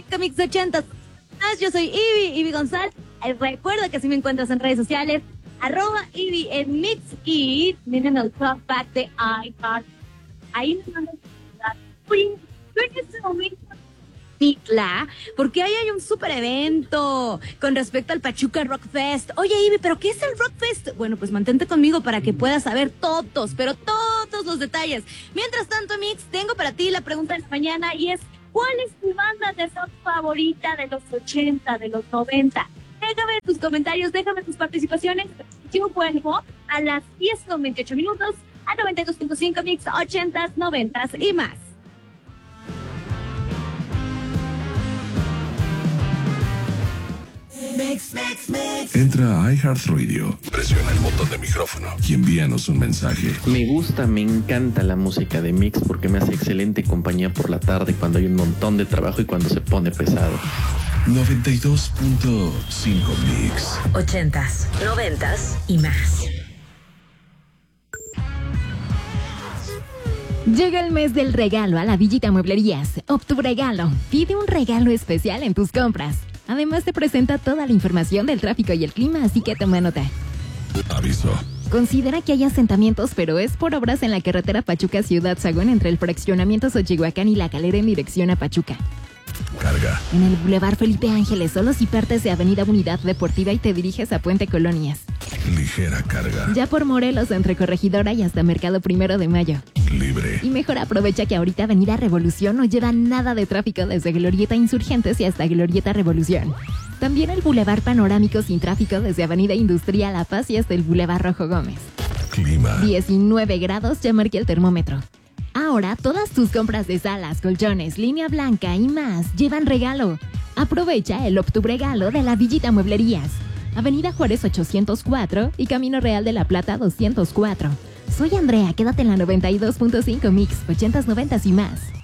Mix 80. Yo soy Ivy González. Recuerda que así me encuentras en redes sociales, @Ivy en Mix, y miren el talkback de iHeart. Ahí nos mandan en este momento Mitla, porque ahí hay un super evento con respecto al Pachuca Rock Fest. Oye, Ivy, ¿pero qué es el Rock Fest? Bueno, pues mantente conmigo para que puedas saber todos, pero todos los detalles. Mientras tanto, Mix, tengo para ti la pregunta de la mañana, y es: ¿cuál es tu banda de rock favorita de los 80, de los 90? Déjame tus comentarios, déjame tus participaciones. Yo vuelvo a las 10:28 a 92.5 Mix 80s, 90s y más. Entra a iHeartRadio, presiona el botón de micrófono y envíanos un mensaje. Me gusta, me encanta la música de Mix porque me hace excelente compañía por la tarde cuando hay un montón de trabajo y cuando se pone pesado. 92.5 Mix. 80s, 90s y más. Llega el mes del regalo a la Villita Mueblerías. OptuRegalo. Pide un regalo especial en tus compras. Además te presenta toda la información del tráfico y el clima, así que toma nota. Aviso. Considera que hay asentamientos, pero es por obras en la carretera Pachuca-Ciudad Sagún entre el fraccionamiento Xochihuacán y La Calera en dirección a Pachuca. Carga. En el Boulevard Felipe Ángeles, solo si partes de Avenida Unidad Deportiva y te diriges a Puente Colonias. Ligera carga. Ya por Morelos, entre Corregidora y hasta Mercado 1 de Mayo. Libre. Y mejor aprovecha que ahorita Avenida Revolución no lleva nada de tráfico desde Glorieta Insurgentes y hasta Glorieta Revolución. También el Boulevard Panorámico sin tráfico desde Avenida Industrial La Paz y hasta el Boulevard Rojo Gómez. Clima. 19 grados, ya marqué el termómetro. Ahora todas tus compras de salas, colchones, línea blanca y más llevan regalo. Aprovecha el OptuRegalo de la Villita Mueblerías. Avenida Juárez 804 y Camino Real de la Plata 204. Soy Andrea, quédate en la 92.5 Mix, 80s, 90s y más.